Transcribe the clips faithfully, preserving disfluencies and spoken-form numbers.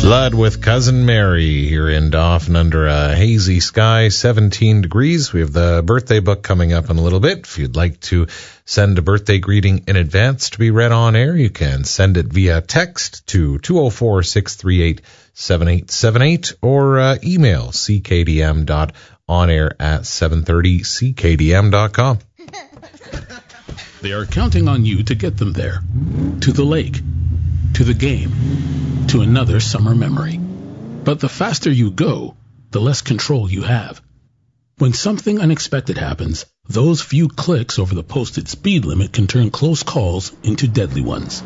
Blood with Cousin Mary here in Dauphin under a hazy sky, seventeen degrees. We have the birthday book coming up in a little bit. If you'd like to send a birthday greeting in advance to be read on air, you can send it via text to two oh four, six three eight, seven eight seven eight or uh, email c k d m dot on air at seven thirty c k d m dot com. They are counting on you to get them there, to the lake, to the game, to another summer memory. But the faster you go, the less control you have. When something unexpected happens, those few clicks over the posted speed limit can turn close calls into deadly ones.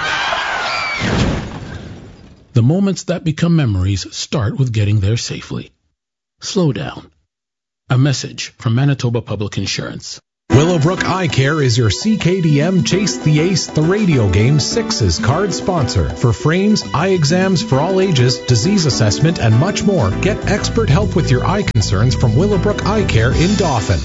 The moments that become memories start with getting there safely. Slow down. A message from Manitoba Public Insurance. Willowbrook Eye Care is your C K D M Chase the Ace, the radio game sixes card sponsor. For frames, eye exams for all ages, disease assessment, and much more, get expert help with your eye concerns from Willowbrook Eye Care in Dauphin.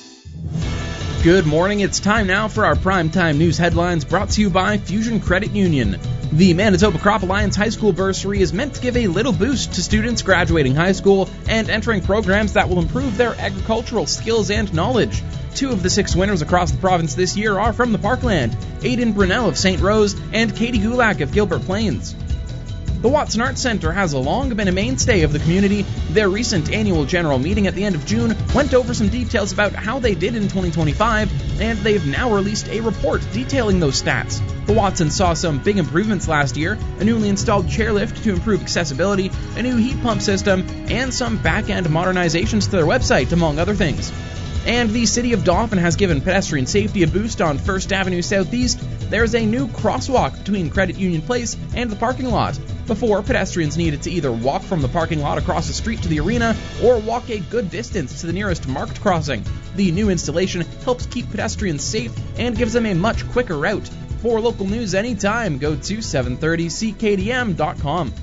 Good morning. It's time now for our primetime news headlines brought to you by Fusion Credit Union. The Manitoba Crop Alliance High School Bursary is meant to give a little boost to students graduating high school and entering programs that will improve their agricultural skills and knowledge. Two of the six winners across the province this year are from the Parkland, Aidan Brunel of Saint Rose and Katie Gulak of Gilbert Plains. The Watson Arts Centre has long been a mainstay of the community. Their recent annual general meeting at the end of June went over some details about how they did in twenty twenty-five, and they've now released a report detailing those stats. The Watsons saw some big improvements last year, a newly installed chairlift to improve accessibility, a new heat pump system, and some back-end modernizations to their website, among other things. And the City of Dauphin has given pedestrian safety a boost on First Avenue Southeast. There's a new crosswalk between Credit Union Place and the parking lot. Before, pedestrians needed to either walk from the parking lot across the street to the arena or walk a good distance to the nearest marked crossing. The new installation helps keep pedestrians safe and gives them a much quicker route. For local news anytime, go to seven thirty c k d m dot com.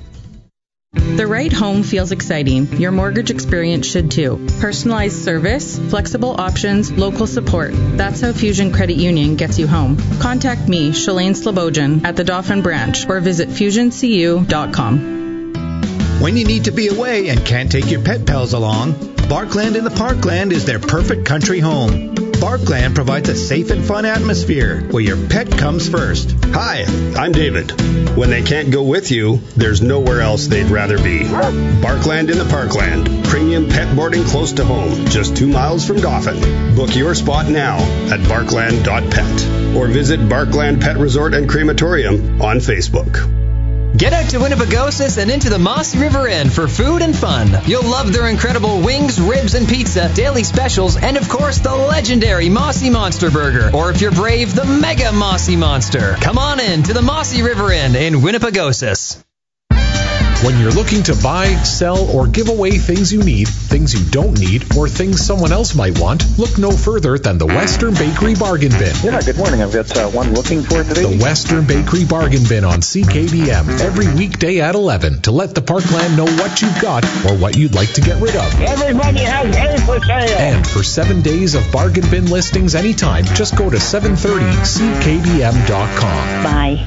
The right home feels exciting. Your mortgage experience should too. Personalized service, flexible options, local support. That's how Fusion Credit Union gets you home. Contact me, Shalane Slobodian, at the Dauphin branch or visit fusion c u dot com. When you need to be away and can't take your pet pals along, Barkland in the Parkland is their perfect country home. Barkland provides a safe and fun atmosphere where your pet comes first. Hi, I'm David. When they can't go with you, there's nowhere else they'd rather be. Barkland in the Parkland. Premium pet boarding close to home, just two miles from Dauphin. Book your spot now at barkland dot pet or visit Barkland Pet Resort and Crematorium on Facebook. Get out to Winnipegosis and into the Mossy River Inn for food and fun. You'll love their incredible wings, ribs, and pizza, daily specials, and of course the legendary Mossy Monster Burger. Or if you're brave, the Mega Mossy Monster. Come on in to the Mossy River Inn in Winnipegosis. When you're looking to buy, sell, or give away things you need, things you don't need, or things someone else might want, look no further than the Western Bakery Bargain Bin. Yeah, good morning. I've got uh, one looking for today. The Western Bakery Bargain Bin on C K D M every weekday at eleven to let the Parkland know what you've got or what you'd like to get rid of. Everybody has hay for sale. And for seven days of bargain bin listings anytime, just go to seven thirty c k d m dot com. Bye.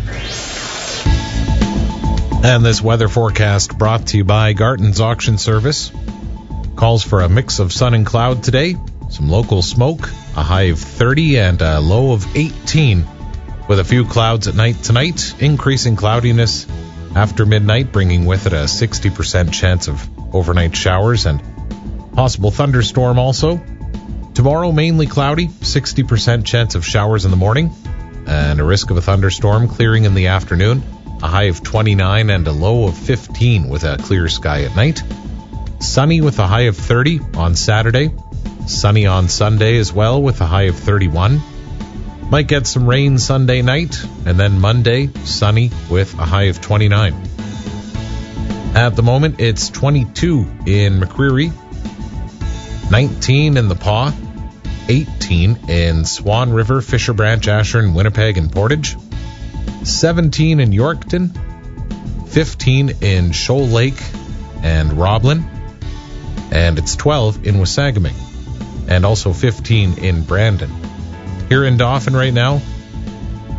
And this weather forecast brought to you by Garton's Auction Service. Calls for a mix of sun and cloud today. Some local smoke, a high of thirty and a low of eighteen. With a few clouds at night tonight, increasing cloudiness after midnight, bringing with it a sixty percent chance of overnight showers and possible thunderstorm also. Tomorrow, mainly cloudy, sixty percent chance of showers in the morning, and a risk of a thunderstorm clearing in the afternoon. A high of twenty-nine and a low of fifteen with a clear sky at night. Sunny with a high of thirty on Saturday. Sunny on Sunday as well with a high of thirty-one. Might get some rain Sunday night, and then Monday, sunny with a high of twenty-nine. At the moment, it's twenty-two in McCreary, nineteen in the Paw, eighteen in Swan River, Fisher Branch, Ashern, Winnipeg, and Portage, seventeen in Yorkton, fifteen in Shoal Lake and Roblin, and it's twelve in Wasagaming, and also fifteen in Brandon. Here in Dauphin right now,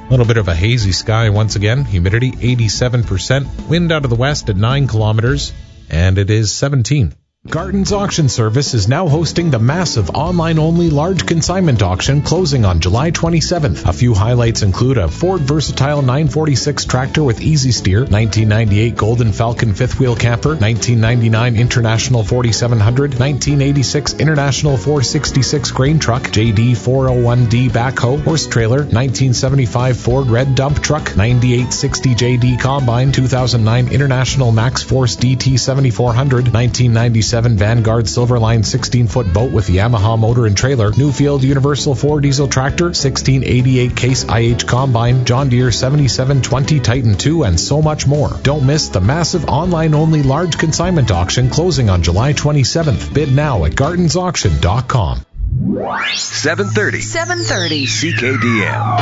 A little bit of a hazy sky once again. Humidity eighty-seven percent. Wind out of the west at nine kilometers. And it is seventeen. Garton's Auction Service is now hosting the massive online-only large consignment auction closing on July twenty-seventh. A few highlights include a Ford Versatile nine forty-six tractor with Easy Steer, nineteen ninety-eight Golden Falcon fifth-wheel camper, nineteen ninety-nine International forty-seven hundred, nineteen eighty-six International four sixty-six grain truck, J D four oh one D backhoe, horse trailer, nineteen seventy-five Ford Red dump truck, ninety-eight sixty J D combine, two thousand nine International Max Force D T seventy-four hundred, nineteen ninety-seven Vanguard Silverline sixteen-foot boat with Yamaha motor and trailer, Newfield Universal four diesel tractor, sixteen eighty-eight Case I H combine, John Deere seventy-seven twenty Titan two, and so much more. Don't miss the massive online-only large consignment auction closing on July twenty-seventh. Bid now at gardens auction dot com. seven thirty. seven thirty. C K D M.